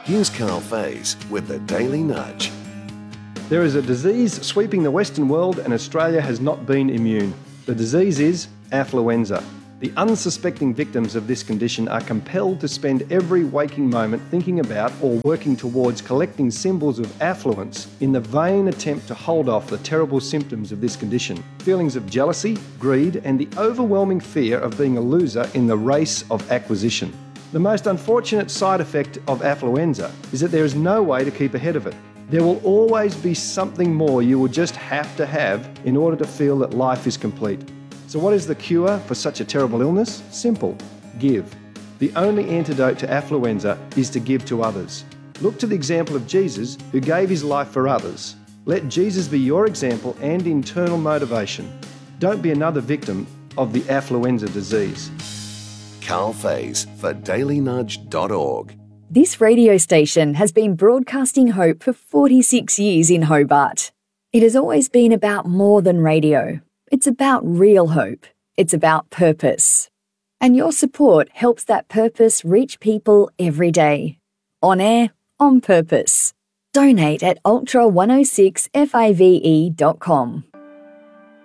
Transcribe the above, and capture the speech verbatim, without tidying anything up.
Here's Carl Faze with the Daily Nudge. There is a disease sweeping the Western world and Australia has not been immune. The disease is affluenza. The unsuspecting victims of this condition are compelled to spend every waking moment thinking about or working towards collecting symbols of affluence in the vain attempt to hold off the terrible symptoms of this condition. Feelings of jealousy, greed, and the overwhelming fear of being a loser in the race of acquisition. The most unfortunate side effect of affluenza is that there is no way to keep ahead of it. There will always be something more you will just have to have in order to feel that life is complete. So what is the cure for such a terrible illness? Simple. Give. The only antidote to affluenza is to give to others. Look to the example of Jesus, who gave his life for others. Let Jesus be your example and internal motivation. Don't be another victim of the affluenza disease. Carl Faze for daily nudge dot org. This radio station has been broadcasting hope for forty-six years in Hobart. It has always been about more than radio. It's about real hope. It's about purpose. And your support helps that purpose reach people every day. On air, on purpose. Donate at ultra one oh six five e dot com.